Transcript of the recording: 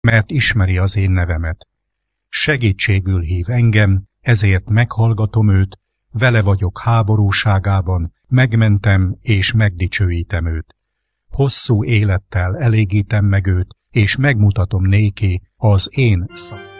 mert ismeri az én nevemet. Segítségül hív engem, ezért meghallgatom őt, vele vagyok háborúságában, megmentem és megdicsőítem őt. Hosszú élettel elégítem meg őt, és megmutatom néki az én szavamat.